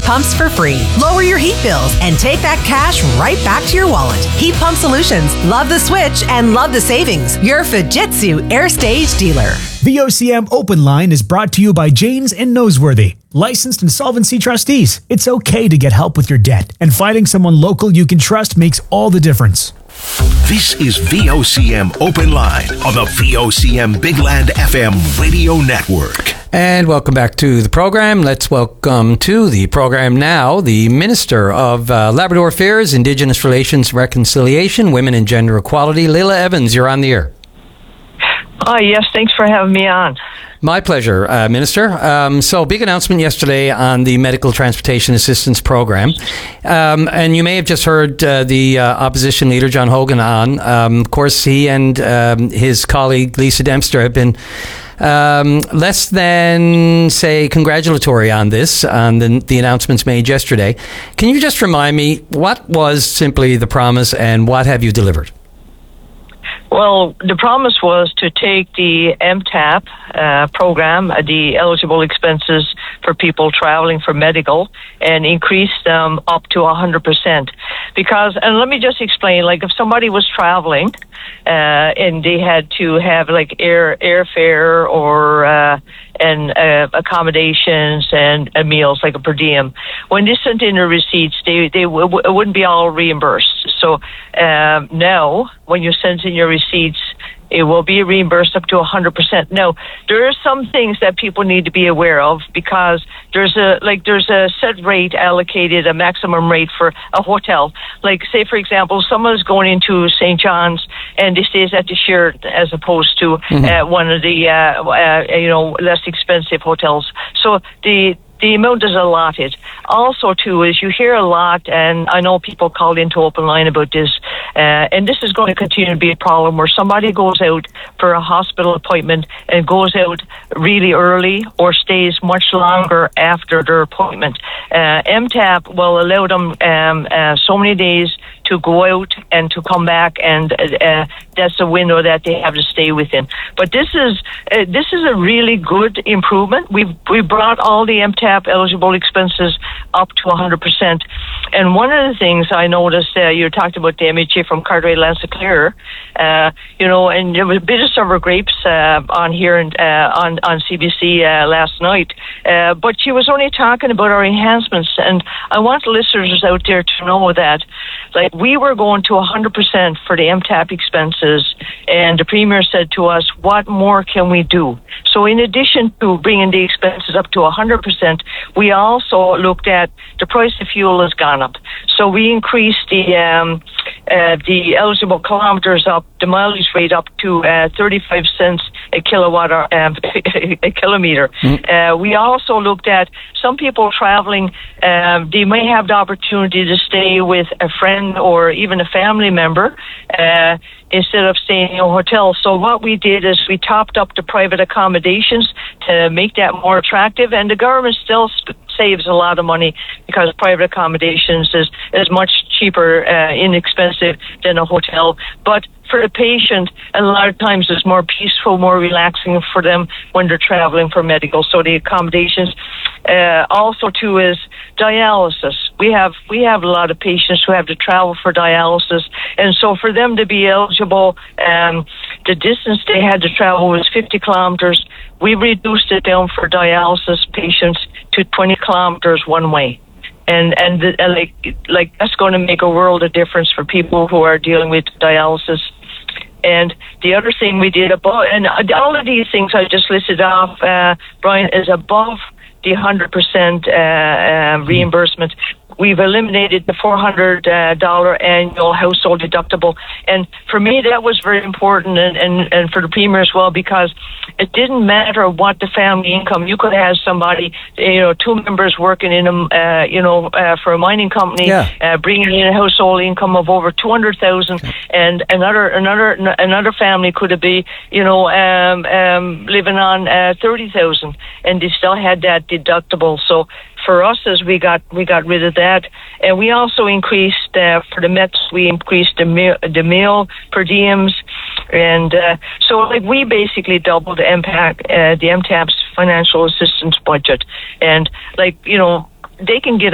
pumps for free. Lower your heat bills and take that cash right back to your wallet. Heat Pump Solutions. Love the switch and love the savings. Your Fujitsu Airstage dealer. VOCM Open Line is brought to you by Janes and Noseworthy, licensed insolvency trustees. It's okay to get help with your debt, and finding someone local you can trust makes all the difference. This is VOCM Open Line on the VOCM Big Land FM radio network. And welcome back to the program. Let's welcome to the program now the Minister of Labrador Affairs, Indigenous Relations, Reconciliation, Women and Gender Equality, Leila Evans. You're on the air. Oh, yes, thanks for having me on. My pleasure, Minister. So, big announcement yesterday on the Medical Transportation Assistance Program. And you may have just heard the opposition leader, John Hogan, on. Of course, he and his colleague, Lisa Dempster, have been less than, say, congratulatory on this, on the announcements made yesterday. Can you just remind me, what was simply the promise and what have you delivered? Well, the promise was to take the MTAP program, the eligible expenses for people traveling for medical, and increase them up to 100%. Because, and let me just explain, like if somebody was traveling and they had to have like airfare or accommodations and meals, like a per diem, when they sent in their receipts, it wouldn't be all reimbursed. So now, when you send in your receipts, it will be reimbursed up to 100%. Now, there are some things that people need to be aware of, because there's a set rate allocated, a maximum rate for a hotel. Like, say, for example, someone's going into St. John's and they stays at the Sheraton as opposed to one of the less expensive hotels. So the amount is allotted. Also, too, is you hear a lot, and I know people called into Open Line about this, and this is going to continue to be a problem, where somebody goes out for a hospital appointment and goes out really early or stays much longer after their appointment. MTAP will allow them so many days to go out and to come back, and that's a window that they have to stay within. But this is a really good improvement. We brought all the MTAP eligible expenses up to 100%. And one of the things I noticed, you talked about the MHA from Cartwright Lanceclair, and there was a bit of sour grapes on here and on CBC last night, but she was only talking about our enhancements, and I want listeners out there to know that, like, we were going to 100% for the MTAP expenses, and the Premier said to us, what more can we do? So in addition to bringing the expenses up to 100%, we also looked at the price of fuel has gone up. So we increased the eligible kilometers up, the mileage rate up to 35 cents a a kilometer. We also looked at some people traveling, they may have the opportunity to stay with a friend or even a family member instead of staying in a hotel. So what we did is we topped up the private accommodations to make that more attractive, and the government still saves a lot of money because private accommodations is much cheaper, inexpensive than a hotel. But for the patient, a lot of times it's more peaceful, more relaxing for them when they're traveling for medical. So the accommodations, also too, is dialysis. We have a lot of patients who have to travel for dialysis, and so for them to be eligible, the distance they had to travel was 50 kilometers. We reduced it down for dialysis patients to 20 kilometers one way. And like that's going to make a world of difference for people who are dealing with dialysis. And the other thing we did and all of these things I just listed off, Brian, is above the 100% reimbursement. We've eliminated the $400 annual household deductible. And for me, that was very important, and for the Premier as well, because it didn't matter what the family income. You could have somebody, two members working in for a mining company, bringing in a household income of over $200,000, and another family could be, living on $30,000, and they still had that deductible. So for us, as we got rid of that, and we also increased for the Mets. We increased the meal per diems, and so like we basically doubled the MTAP's financial assistance budget, and they can get